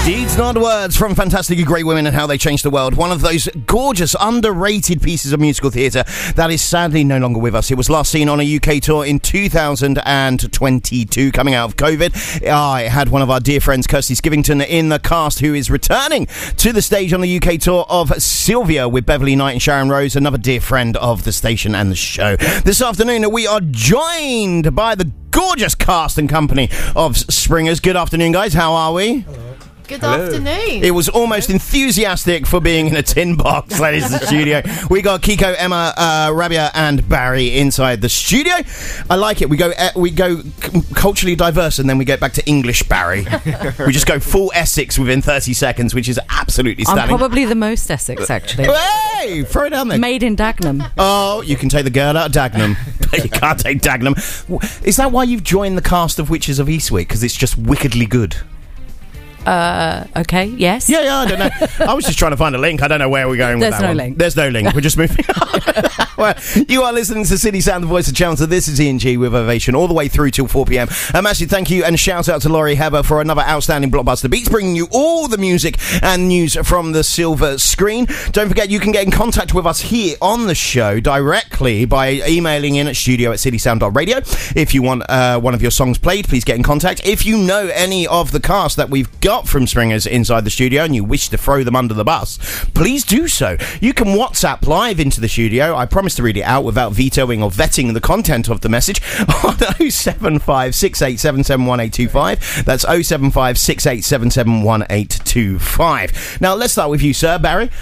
Deeds, not words, from Fantastically Great Women and How They Changed the World. One of those gorgeous, underrated pieces of musical theatre that is sadly no longer with us. It was last seen on a UK tour in 2022, coming out of COVID. I had one of our dear friends, Kirsty Skivington, in the cast, who is returning to the stage on the UK tour of Sylvia with Beverly Knight and Sharon Rose, another dear friend of the station and the show. This afternoon, we are joined by the gorgeous cast and company of Springers. Good afternoon, guys. How are we? Hello. Good afternoon. It was almost enthusiastic for being in a tin box, that is the studio. We got Kiko, Emma, Rabia and Barry inside the studio. I like it. We go culturally diverse and then we get back to English Barry. We just go full Essex within 30 seconds, which is absolutely stunning. I'm probably the most Essex, actually. Hey, throw it down there. Made in Dagenham. Oh, you can take the girl out of Dagenham, but you can't take Dagenham. Is that why you've joined the cast of Witches of Eastwick? Because it's just wickedly good. Okay, yes. Yeah, I don't know. I was just trying to find a link. I don't know where we're going with that one. There's no link. We're just moving on. Well, you are listening to City Sound, the voice of Chelmsford. This is Ian G with Ovation all the way through till 4 p.m. A massive thank you and shout out to Laurie Heber for another outstanding Blockbuster Beats, bringing you all the music and news from the silver screen. Don't forget, you can get in contact with us here on the show directly by emailing in at studio@citysound.radio. If you want one of your songs played, please get in contact. If you know any of the cast that we've got from Springers inside the studio and you wish to throw them under the bus, please do so. You can WhatsApp live into the studio. I promise to read it out without vetoing or vetting the content of the message on 075 6877 1825. That's 075 6877 1825. Now let's start with you, Sir Barry,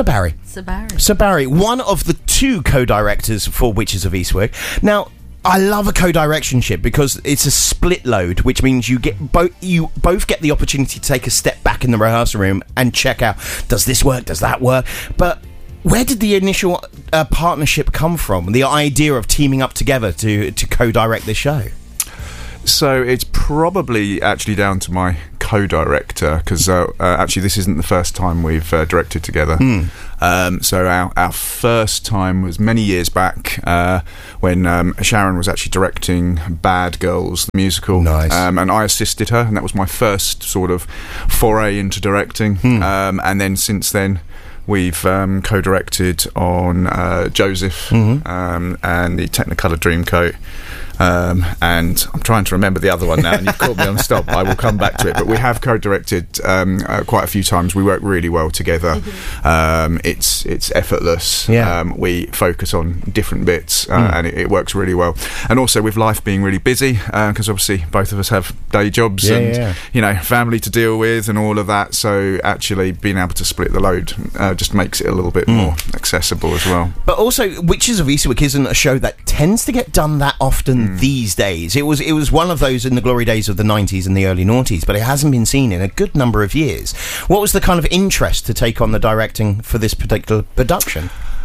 one of the two co-directors for Witches of Eastwick. Now, I love a co-directionship because it's a split load, which means you both get the opportunity to take a step back in the rehearsal room and check out, does this work, does that work? But where did the initial partnership come from? The idea of teaming up together to co-direct this show? So it's probably actually down to my co-director, because actually this isn't the first time we've directed together. So our first time was many years back when Sharon was actually directing Bad Girls, the musical. Nice. And I assisted her, and that was my first sort of foray into directing. And then since then we've co-directed on Joseph and the Technicolor Dreamcoat. And I'm trying to remember the other one now, and you've caught me on stop. I will come back to it. But we have co-directed quite a few times. We work really well together. It's effortless. Yeah. We focus on different bits, and it works really well. And also with life being really busy, because obviously both of us have day jobs and you know, family to deal with and all of that. So actually being able to split the load just makes it a little bit more accessible as well. But also, Witches of Eastwick isn't a show that tends to get done that often these days. It was one of those in the glory days of the 90s and the early noughties, but it hasn't been seen in a good number of years. What was the kind of interest to take on the directing for this particular production?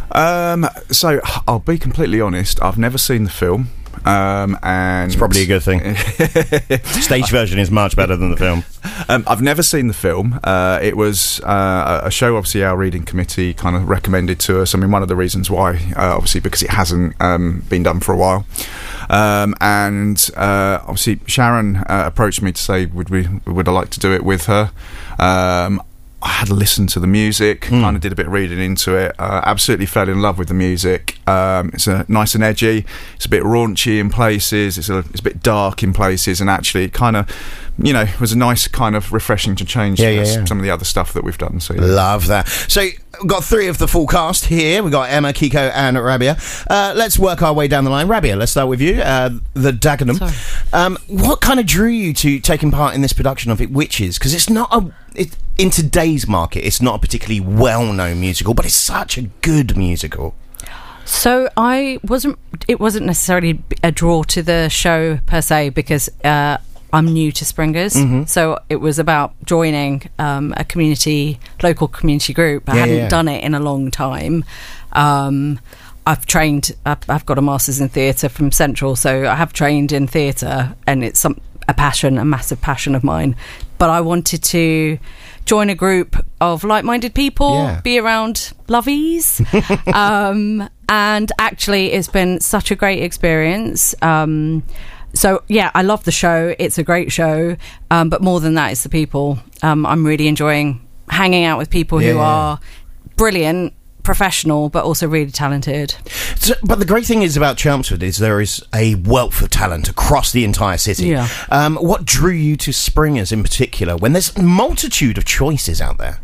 So I'll be completely honest, I've never seen the film. And it's probably a good thing. Stage version is much better than the film. I've never seen the film. It was a show obviously our reading committee kind of recommended to us. I mean, one of the reasons why, obviously because it hasn't been done for a while. And obviously Sharon approached me to say would I like to do it with her. I had listened to the music, kind of did a bit of reading into it, absolutely fell in love with the music. It's nice and edgy, it's a bit raunchy in places, it's a bit dark in places, and actually it kind of, you know, was a nice kind of refreshing to change some of the other stuff that we've done. So love that. So we've got three of the full cast here. We've got Emma, Kiko and Rabia. Let's work our way down the line. Rabia, let's start with you, the Dagenham. What kind of drew you to taking part in this production of Witches? Because it's not in today's market, it's not a particularly well-known musical, but it's such a good musical. So it wasn't necessarily a draw to the show per se, because I'm new to Springers, so it was about joining a local community group. I hadn't done it in a long time. I've got a master's in theatre from Central, so I have trained in theatre, and it's a massive passion of mine. But I wanted to join a group of like-minded people, be around lovies. And actually, it's been such a great experience. So yeah, I love the show. It's a great show, but more than that, it's the people. I'm really enjoying hanging out with people who are brilliant, professional, but also really talented. So, but the great thing is about Chelmsford is there is a wealth of talent across the entire city. Yeah. What drew you to Springers in particular when there's a multitude of choices out there?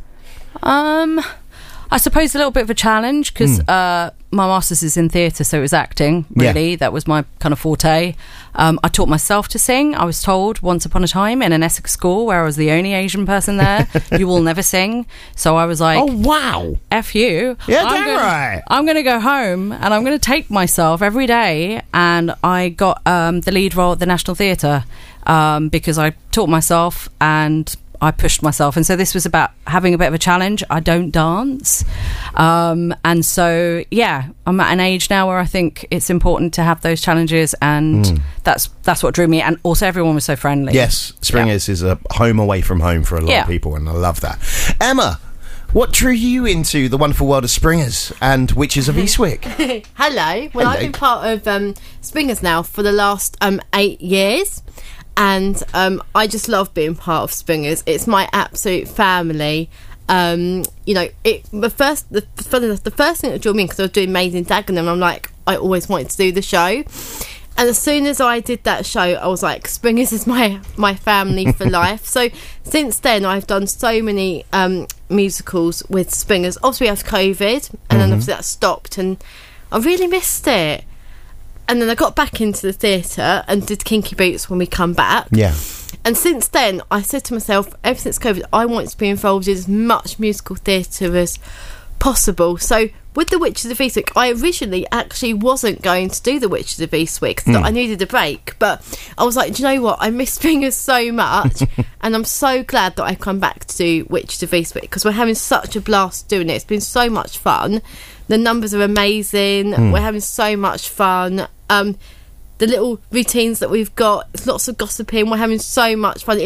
I suppose a little bit of a challenge because my master's is in theatre, so it was acting, really. Yeah. That was my kind of forte. I taught myself to sing. I was told once upon a time in an Essex school where I was the only Asian person there, you will never sing. So I was like, oh, wow. F you. Yeah, right. I'm going to go home and I'm going to take myself every day. And I got the lead role at the National Theatre because I taught myself and I pushed myself, and so this was about having a bit of a challenge. I don't dance, and so I'm at an age now where I think it's important to have those challenges, and that's what drew me. And also, everyone was so friendly. Yes, Springers is a home away from home for a lot of people, and I love that. Emma, what drew you into the wonderful world of Springers and Witches of Eastwick? Hello. Well, I've been part of Springers now for the last 8 years. And I just love being part of Springers. It's my absolute family. The first thing that drew me in, because I was doing Made in Dagenham, I'm like, I always wanted to do the show. And as soon as I did that show, I was like, Springers is my family for life. So since then, I've done so many musicals with Springers. Obviously, after COVID, and then obviously that stopped, and I really missed it. And then I got back into the theatre and did Kinky Boots when we come back. Yeah. And since then, I said to myself, ever since COVID, I want to be involved in as much musical theatre as possible. So with The Witches of Eastwick, I originally actually wasn't going to do The Witches of Eastwick. I needed a break. But I was like, do you know what? I miss Springers so much. And I'm so glad that I've come back to do Witches of Eastwick because we're having such a blast doing it. It's been so much fun. The numbers are amazing. We're having so much fun. The little routines that we've got, it's lots of gossiping. We're having so much fun.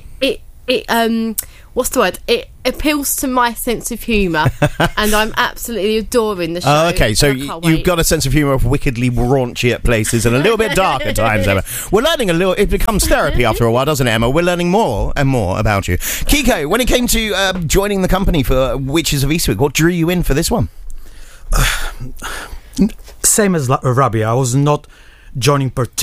What's the word? It appeals to my sense of humour, and I'm absolutely adoring the show. Oh, okay, so you've got a sense of humour of wickedly raunchy at places and a little bit dark at times, Emma. We're learning a little. It becomes therapy after a while, doesn't it, Emma? We're learning more and more about you. Kiko, when it came to joining the company for Witches of Eastwick, what drew you in for this one? Same as Rabia, I was not joining particularly